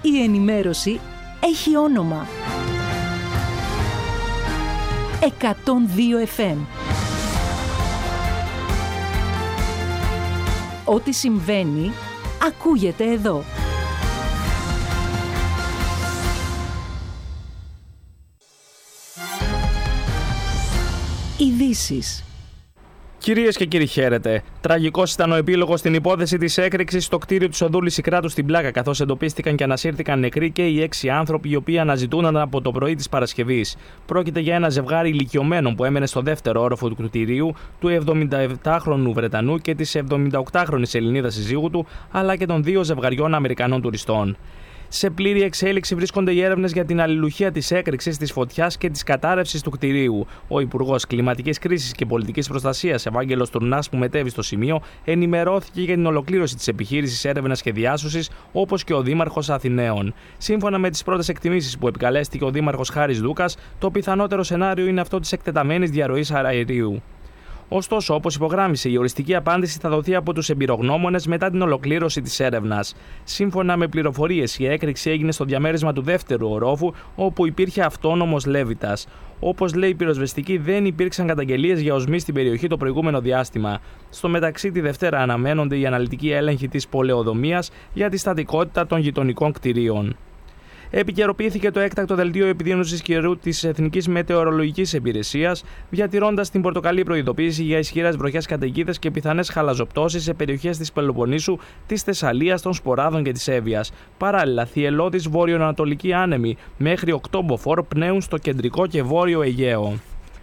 Η ενημέρωση έχει όνομα. 102 FM. Ό,τι συμβαίνει, ακούγεται εδώ. Ειδήσεις. Κυρίες και κύριοι, χαίρετε. Τραγικός ήταν ο επίλογος στην υπόθεση της έκρηξης στο κτίριο του Σοδούλη Σικράτου στην Πλάκα, καθώς εντοπίστηκαν και ανασύρθηκαν νεκροί και οι 6 άνθρωποι οι οποίοι αναζητούνταν από το πρωί της Παρασκευής. Πρόκειται για ένα ζευγάρι ηλικιωμένων που έμενε στο δεύτερο όροφο του κτηρίου, του 77χρονου Βρετανού και της 78χρονης Ελληνίδας συζύγου του, αλλά και των 2 ζευγαριών Αμερικανών τουριστών. Σε πλήρη εξέλιξη βρίσκονται οι έρευνες για την αλληλουχία της έκρηξης, της φωτιάς και της κατάρρευσης του κτηρίου. Ο Υπουργός Κλιματικής Κρίσης και Πολιτικής Προστασίας, Ευάγγελος Τουρνάς, που μετέβη στο σημείο, ενημερώθηκε για την ολοκλήρωση της επιχείρησης έρευνας και διάσωσης, όπως και ο Δήμαρχος Αθηναίων. Σύμφωνα με τις πρώτες εκτιμήσεις που επικαλέστηκε ο Δήμαρχος Χάρης Δούκας, το πιθανότερο σενάριο είναι αυτό της εκτεταμένης διαρροής αερίου. Ωστόσο, όπως υπογράμμισε, η οριστική απάντηση θα δοθεί από τους εμπειρογνώμονες μετά την ολοκλήρωση της έρευνας. Σύμφωνα με πληροφορίες, η έκρηξη έγινε στο διαμέρισμα του δεύτερου ορόφου, όπου υπήρχε αυτόνομος λέβητας. Όπως λέει η πυροσβεστική, δεν υπήρξαν καταγγελίες για οσμή στην περιοχή το προηγούμενο διάστημα. Στο μεταξύ, τη Δευτέρα αναμένονται οι αναλυτικοί έλεγχοι της πολεοδομίας για τη στατικότητα των γειτονικών κτηρίων. Επικαιροποιήθηκε το έκτακτο δελτίο επιδείνωσης καιρού της Εθνικής Μετεωρολογικής Υπηρεσίας, διατηρώντας την πορτοκαλί προειδοποίηση για ισχυρές βροχές, καταιγίδες και πιθανές χαλαζοπτώσεις σε περιοχές της Πελοποννήσου, της Θεσσαλίας, των Σποράδων και της Εύβοιας. Παράλληλα, θυελλώδεις βόρειο-ανατολικοί άνεμοι μέχρι 8 μποφόρ πνέουν στο κεντρικό και βόρειο Αιγαίο.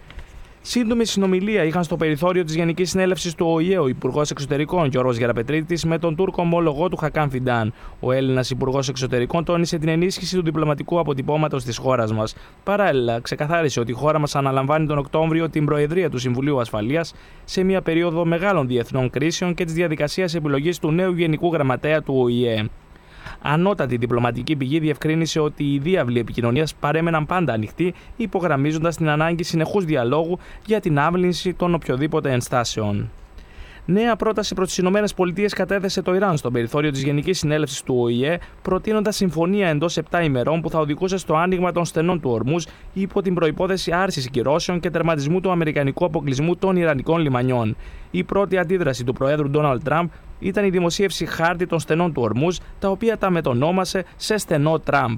Σύντομη συνομιλία είχαν στο περιθώριο της Γενικής Συνέλευσης του ΟΗΕ ο Υπουργός Εξωτερικών Γιώργος Γεραπετρίτης με τον Τούρκο ομόλογό του Χακάν Φιντάν. Ο Έλληνας Υπουργός Εξωτερικών τόνισε την ενίσχυση του διπλωματικού αποτυπώματος της χώρας μας. Παράλληλα, ξεκαθάρισε ότι η χώρα μας αναλαμβάνει τον Οκτώβριο την Προεδρία του Συμβουλίου Ασφαλείας σε μια περίοδο μεγάλων διεθνών κρίσεων και της διαδικασίας επιλογής του νέου Γενικού Γραμματέα του ΟΗΕ. Ανώτατη διπλωματική πηγή διευκρίνησε ότι οι διάβλοι επικοινωνίας παρέμεναν πάντα ανοιχτοί, υπογραμμίζοντας την ανάγκη συνεχούς διαλόγου για την άμβλυνση των οποιοδήποτε ενστάσεων. Νέα πρόταση προς τις ΗΠΑ κατέθεσε το Ιράν στο περιθώριο της Γενικής Συνέλευσης του ΟΗΕ, προτείνοντας συμφωνία εντός 7 ημερών που θα οδηγούσε στο άνοιγμα των στενών του Ορμούζ υπό την προϋπόθεση άρσης κυρώσεων και τερματισμού του αμερικανικού αποκλεισμού των Ιρανικών λιμανιών. Η πρώτη αντίδραση του Προέδρου Ντόναλντ Τραμπ ήταν η δημοσίευση χάρτη των στενών του Ορμούζ, τα οποία τα μετονόμασε σε στενό Τραμπ.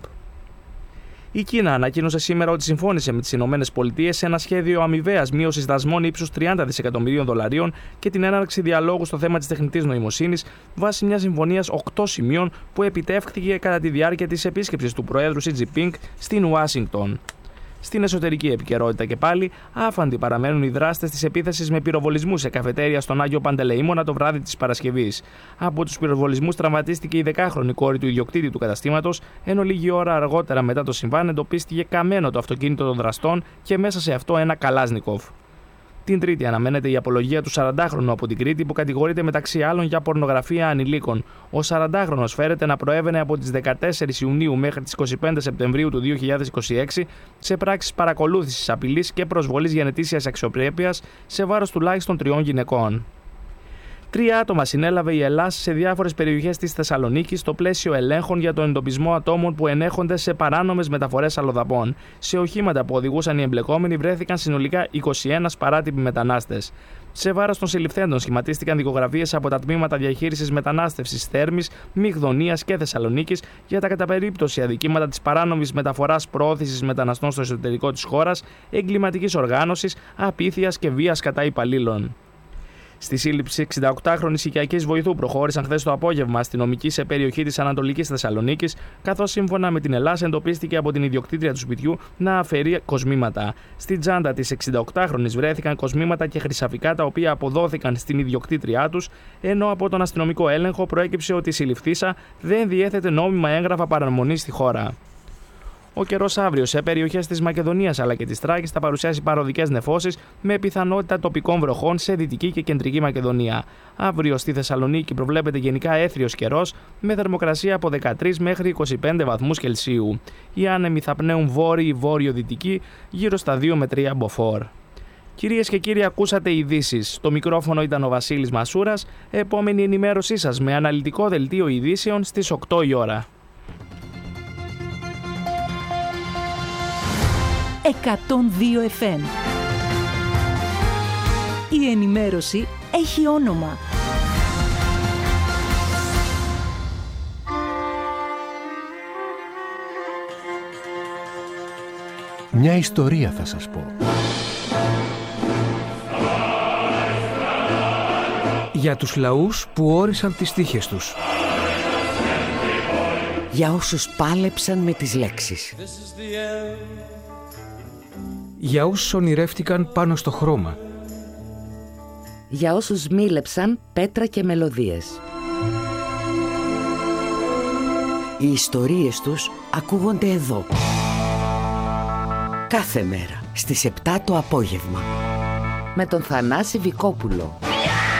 Η Κίνα ανακοίνωσε σήμερα ότι συμφώνησε με τις ΗΠΑ σε ένα σχέδιο αμοιβαίας μείωσης δασμών ύψους $30 δισεκατομμυρίων και την έναρξη διαλόγου στο θέμα της τεχνητής νοημοσύνης βάσει μιας συμφωνίας 8 σημείων που επιτεύχθηκε κατά τη διάρκεια της επίσκεψης του Προέδρου Σι Τζινπίνγκ στην Ουάσιγκτον. Στην εσωτερική επικαιρότητα και πάλι, άφαντοι παραμένουν οι δράστες της επίθεσης με πυροβολισμού σε καφετέρια στον Άγιο Παντελεήμονα το βράδυ της Παρασκευής. Από τους πυροβολισμούς τραυματίστηκε η 10χρονη κόρη του ιδιοκτήτη του καταστήματος, ενώ λίγη ώρα αργότερα μετά το συμβάν εντοπίστηκε καμένο το αυτοκίνητο των δραστών και μέσα σε αυτό ένα Καλάζνικοφ. Την Τρίτη αναμένεται η απολογία του 40χρονου από την Κρήτη που κατηγορείται μεταξύ άλλων για πορνογραφία ανηλίκων. Ο 40χρονος φέρεται να προέβαινε από τις 14 Ιουνίου μέχρι τις 25 Σεπτεμβρίου του 2026 σε πράξεις παρακολούθησης, απειλής και προσβολής γενετήσιας αξιοπρέπειας σε βάρος τουλάχιστον 3 γυναικών. 3 άτομα συνέλαβε η Ελλάδα σε διάφορες περιοχές της Θεσσαλονίκης στο πλαίσιο ελέγχων για τον εντοπισμό ατόμων που ενέχονται σε παράνομες μεταφορές αλλοδαπών. Σε οχήματα που οδηγούσαν οι εμπλεκόμενοι βρέθηκαν συνολικά 21 παράτυποι μετανάστες. Σε βάρος των συλληφθέντων σχηματίστηκαν δικογραφίες από τα τμήματα διαχείρισης μετανάστευσης Θέρμης, Μυγδονίας και Θεσσαλονίκης για τα κατά περίπτωση αδικήματα της παράνομης μεταφοράς προώθησης μεταναστών στο εσωτερικό της χώρας, εγκληματικής οργάνωσης, απίθειας και βίας κατά υπαλλήλων. Στη σύλληψη 68χρονης οικιακής βοηθού προχώρησαν χθες το απόγευμα αστυνομικοί σε περιοχή της Ανατολικής Θεσσαλονίκης, καθώς σύμφωνα με την Ελλάδα εντοπίστηκε από την ιδιοκτήτρια του σπιτιού να αφαιρεί κοσμήματα. Στη τσάντα της 68χρονης βρέθηκαν κοσμήματα και χρυσαφικά τα οποία αποδόθηκαν στην ιδιοκτήτριά τους, ενώ από τον αστυνομικό έλεγχο προέκυψε ότι η συλληφθήσα δεν διέθετε νόμιμα έγγραφα παραμονής στη χώρα. Ο καιρός αύριο σε περιοχές της Μακεδονίας αλλά και της Τράκης θα παρουσιάσει παροδικές νεφώσεις με πιθανότητα τοπικών βροχών σε δυτική και κεντρική Μακεδονία. Αύριο στη Θεσσαλονίκη προβλέπεται γενικά έθριος καιρός με θερμοκρασία από 13 μέχρι 25 βαθμούς Κελσίου. Οι άνεμοι θα πνέουν βόρειο-βόρειο-δυτική γύρω στα 2 με 3 μποφόρ. Κυρίες και κύριοι, ακούσατε ειδήσεις. Το μικρόφωνο ήταν ο Βασίλης Μασούρας. Επόμενη ενημέρωσή σας με αναλυτικό δελτίο ειδήσεων στις 8 η ώρα. 102 FM. Η ενημέρωση έχει όνομα. Μια ιστορία θα σας πω. Για τους λαούς που όρισαν τις τύχες τους. Για όσους πάλεψαν με τις λέξεις. Για όσους ονειρεύτηκαν πάνω στο χρώμα. Για όσους μίλεψαν πέτρα και μελωδίες. Οι ιστορίες τους ακούγονται εδώ. Κάθε μέρα στις 7 το απόγευμα. Με τον Θανάση Βικόπουλο.